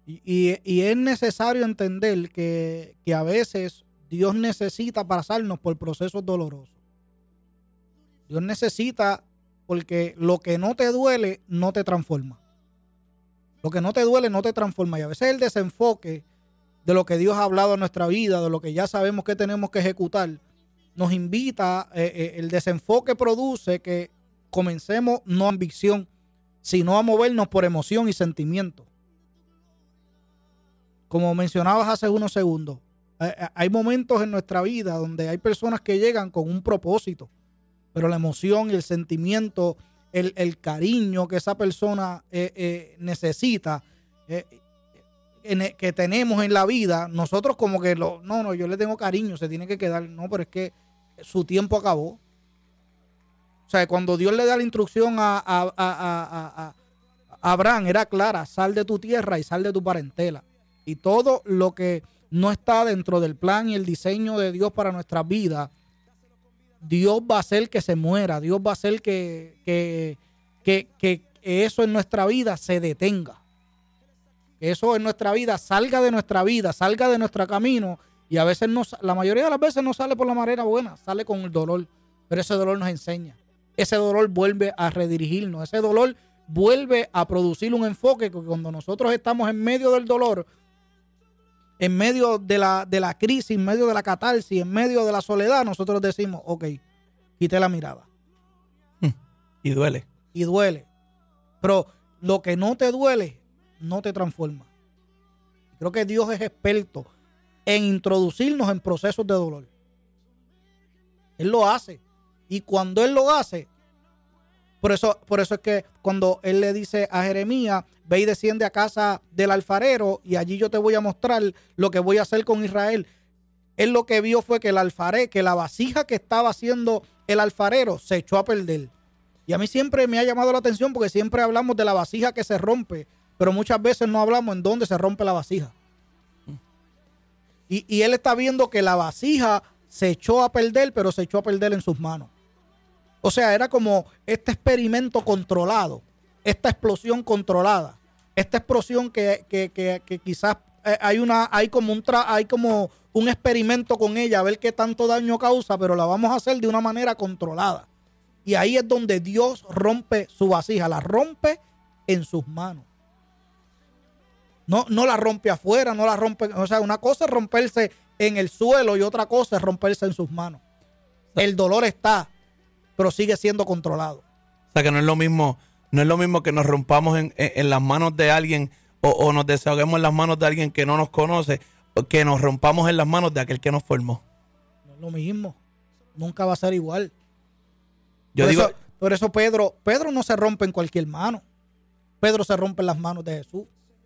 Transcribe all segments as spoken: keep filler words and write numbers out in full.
Y, y, y es necesario entender que, que a veces Dios necesita pasarnos por procesos dolorosos. Dios necesita, porque lo que no te duele no te transforma. Lo que no te duele no te transforma. Y a veces el desenfoque de lo que Dios ha hablado en nuestra vida, de lo que ya sabemos que tenemos que ejecutar, nos invita, eh, eh, el desenfoque produce que comencemos no a ambición, sino a movernos por emoción y sentimiento. Como mencionabas hace unos segundos, eh, hay momentos en nuestra vida donde hay personas que llegan con un propósito, pero la emoción y el sentimiento, el, el cariño que esa persona eh, eh, necesita, eh, en, que tenemos en la vida, nosotros como que, lo, no, no, yo le tengo cariño, se tiene que quedar. No, pero es que su tiempo acabó. O sea, cuando Dios le da la instrucción a, a, a, a, a, a Abraham, era clara: sal de tu tierra y sal de tu parentela. Y todo lo que no está dentro del plan y el diseño de Dios para nuestra vida, Dios va a hacer que se muera. Dios va a hacer que, que, que, que eso en nuestra vida se detenga. Que eso en nuestra vida salga de nuestra vida, salga de nuestro camino. Y a veces, no, la mayoría de las veces no sale por la manera buena, sale con el dolor. Pero ese dolor nos enseña. Ese dolor vuelve a redirigirnos. Ese dolor vuelve a producir un enfoque que cuando nosotros estamos en medio del dolor, en medio de la, de la crisis, en medio de la catarsis, en medio de la soledad, nosotros decimos, ok, quité la mirada. Y duele. Y duele. Pero lo que no te duele, no te transforma. Creo que Dios es experto en introducirnos en procesos de dolor. Él lo hace. Y cuando Él lo hace, por eso, por eso es que cuando Él le dice a Jeremías, ve y desciende a casa del alfarero y allí yo te voy a mostrar lo que voy a hacer con Israel. Él lo que vio fue que el alfarero, que la vasija que estaba haciendo el alfarero se echó a perder. Y a mí siempre me ha llamado la atención porque siempre hablamos de la vasija que se rompe, pero muchas veces no hablamos en dónde se rompe la vasija. Y, y él está viendo que la vasija se echó a perder, pero se echó a perder en sus manos. O sea, era como este experimento controlado, esta explosión controlada, esta explosión que, que, que, que quizás hay una, hay como un tra, hay como un experimento con ella, a ver qué tanto daño causa, pero la vamos a hacer de una manera controlada. Y ahí es donde Dios rompe su vasija, la rompe en sus manos. No, no la rompe afuera, no la rompe, o sea, una cosa es romperse en el suelo y otra cosa es romperse en sus manos. El dolor está, pero sigue siendo controlado. O sea, que no es lo mismo, no es lo mismo que nos rompamos en, en, en las manos de alguien o, o nos desahoguemos en las manos de alguien que no nos conoce, o que nos rompamos en las manos de aquel que nos formó. No es lo mismo. Nunca va a ser igual. Yo por, digo, eso, por eso Pedro, Pedro no se rompe en cualquier mano. Pedro se rompe en las manos de Jesús.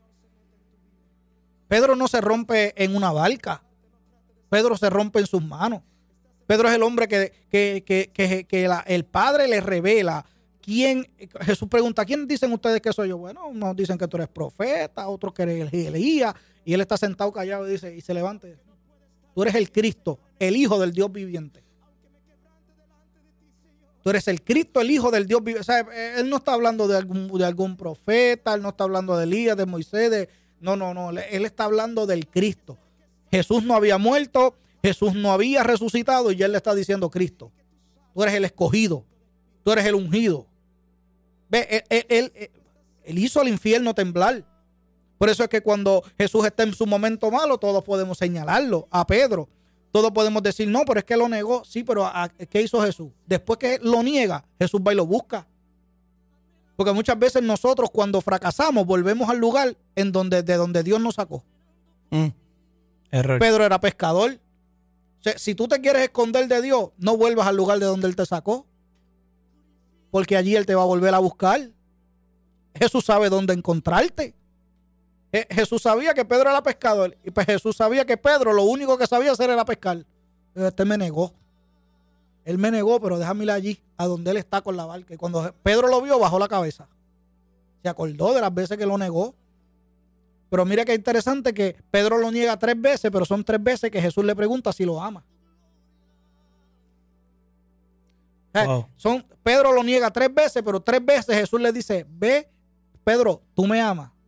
Pedro no se rompe en una barca. Pedro se rompe en sus manos. Pedro es el hombre que, que, que, que, que la, el Padre le revela quién. Jesús pregunta, ¿quién dicen ustedes que soy yo? Bueno, unos dicen que tú eres profeta, otros que eres Elías. Y él está sentado callado y dice, y se levanta. Tú eres el Cristo, el Hijo del Dios viviente. Tú eres el Cristo, el Hijo del Dios viviente. O sea, él no está hablando de algún, de algún profeta, él no está hablando de Elías, de Moisés, de... No, no, no. Él está hablando del Cristo. Jesús no había muerto, Jesús no había resucitado y él le está diciendo, Cristo, tú eres el escogido, tú eres el ungido. Ve, él, él, él, él hizo al infierno temblar. Por eso es que cuando Jesús está en su momento malo, todos podemos señalarlo. A Pedro, todos podemos decir, no, pero es que lo negó. Sí, pero ¿a, ¿qué hizo Jesús? Después que lo niega, Jesús va y lo busca. Porque muchas veces nosotros cuando fracasamos volvemos al lugar en donde, de donde Dios nos sacó. Mm, error. Pedro era pescador. O sea, si tú te quieres esconder de Dios, no vuelvas al lugar de donde Él te sacó. Porque allí Él te va a volver a buscar. Jesús sabe dónde encontrarte. Je- Jesús sabía que Pedro era pescador. Y pues Jesús sabía que Pedro lo único que sabía hacer era pescar. Pero este me negó. Él me negó, pero déjame ir allí, a donde él está con la barca. Y cuando Pedro lo vio, bajó la cabeza. Se acordó de las veces que lo negó. Pero mira qué interesante que Pedro lo niega tres veces, pero son tres veces que Jesús le pregunta si lo ama. Wow. Son, Pedro lo niega tres veces, pero tres veces Jesús le dice, ve, Pedro, tú me amas.